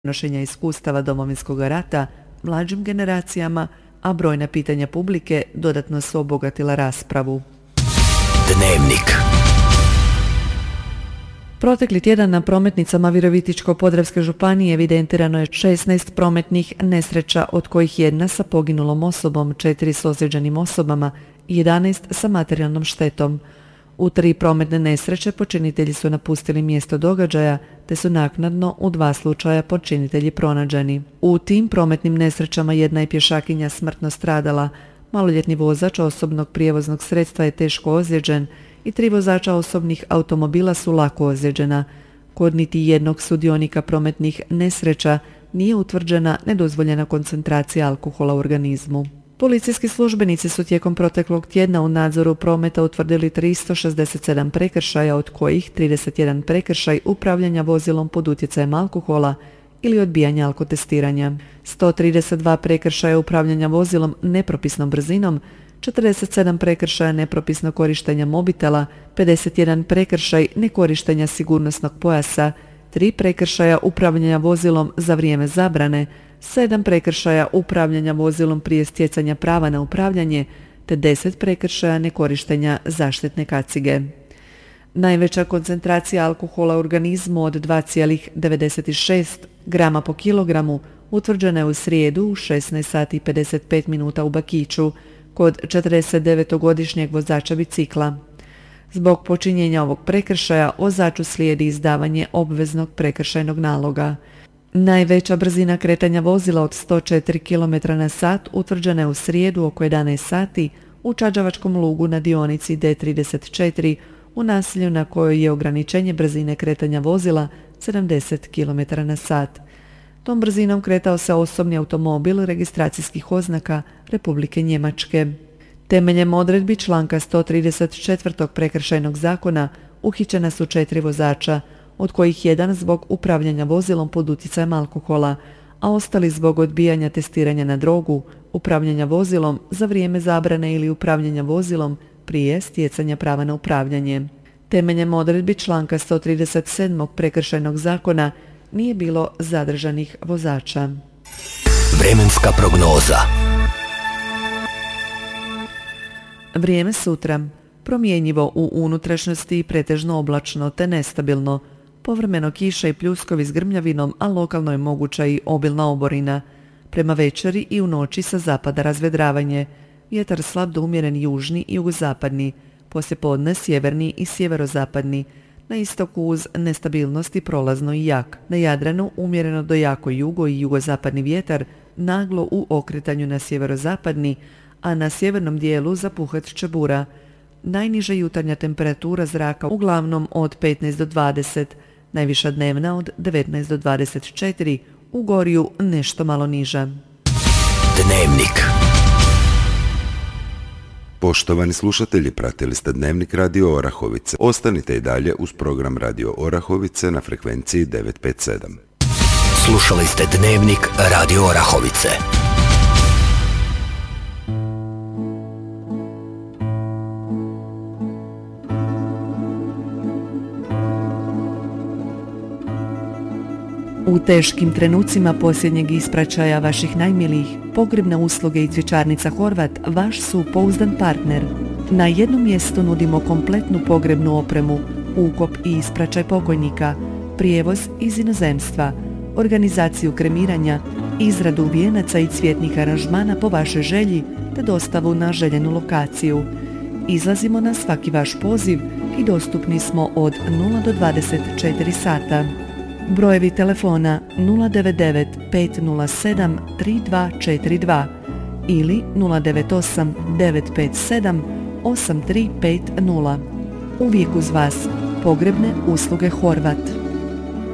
prenošenja iskustava Domovinskog rata mlađim generacijama, a brojna pitanja publike dodatno su obogatila raspravu. Dnevnik. Protekli tjedan na prometnicama Virovitičko-podravske županije evidentirano je 16 prometnih nesreća, od kojih jedna sa poginulom osobom, 4 s ozlijeđenim osobama i 11 sa materijalnom štetom. U 3 prometne nesreće počinitelji su napustili mjesto događaja, te su naknadno u 2 slučaja počinitelji pronađeni. U tim prometnim nesrećama jedna je pješakinja smrtno stradala, maloljetni vozač osobnog prijevoznog sredstva je teško ozlijeđen i 3 vozača osobnih automobila su lako ozlijeđena. Kod niti jednog sudionika prometnih nesreća nije utvrđena nedozvoljena koncentracija alkohola u organizmu. Policijski službenici su tijekom proteklog tjedna u nadzoru prometa utvrdili 367 prekršaja, od kojih 31 prekršaj upravljanja vozilom pod utjecajem alkohola ili odbijanja alkotestiranja, 132 prekršaja upravljanja vozilom nepropisnom brzinom, 47 prekršaja nepropisnog korištenja mobitela, 51 prekršaj nekorištenja sigurnosnog pojasa, 3 prekršaja upravljanja vozilom za vrijeme zabrane, 7 prekršaja upravljanja vozilom prije stjecanja prava na upravljanje, te 10 prekršaja nekorištenja zaštitne kacige. Najveća koncentracija alkohola u organizmu od 2,96 grama po kilogramu utvrđena je u srijedu u 16 sati i 55 minuta u Bakiću kod 49-godišnjeg vozača bicikla. Zbog počinjenja ovog prekršaja vozaču slijedi izdavanje obveznog prekršajnog naloga. Najveća brzina kretanja vozila od 104 km/h utvrđena je u srijedu oko 11 sati u Čađavačkom lugu na dionici D34 u naselju na kojoj je ograničenje brzine kretanja vozila 70 km/h. Tom brzinom kretao se osobni automobil registracijskih oznaka Republike Njemačke. Temeljem odredbi članka 134. prekršajnog zakona uhićena su 4 vozača, od kojih jedan zbog upravljanja vozilom pod utjecajem alkohola, a ostali zbog odbijanja testiranja na drogu, upravljanja vozilom za vrijeme zabrane ili upravljanja vozilom prije stjecanja prava na upravljanje. Temeljem odredbi članka 137. prekršajnog zakona nije bilo zadržanih vozača. Vremenska prognoza. Vrijeme sutra. Promjenjivo u unutrašnjosti i pretežno oblačno te nestabilno. Povremeno kiša i pljuskovi s grmljavinom, a lokalno je moguća i obilna oborina. Prema večeri i u noći sa zapada razvedravanje. Vjetar slab do umjeren južni i jugozapadni. Poslijepodne sjeverni i sjeverozapadni. Na istoku uz nestabilnosti prolazno i jak. Na Jadranu umjereno do jako jugo i jugozapadni vjetar, naglo u okretanju na sjeverozapadni, a na sjevernom dijelu zapuhat će bura. Najniža jutarnja temperatura zraka uglavnom od 15 do 20, najviša dnevna od 19 do 24, u Gorju nešto malo niža. Dnevnik. Poštovani slušatelji, pratili ste Dnevnik Radio Orahovice. Ostanite i dalje uz program Radio Orahovice na frekvenciji 957. Slušali ste Dnevnik Radio Orahovice. U teškim trenucima posljednjeg ispraćaja vaših najmilijih, pogrebne usluge i cvjećarnica Horvat vaš su pouzdan partner. Na jednom mjestu nudimo kompletnu pogrebnu opremu, ukop i ispraćaj pokojnika, prijevoz iz inozemstva, organizaciju kremiranja, izradu vijenaca i cvjetnih aranžmana po vašoj želji te dostavu na željenu lokaciju. Izlazimo na svaki vaš poziv i dostupni smo od 0 do 24 sata. Brojevi telefona 099 507 3242 ili 098 957 8350. Uvijek uz vas. Pogrebne usluge Horvat.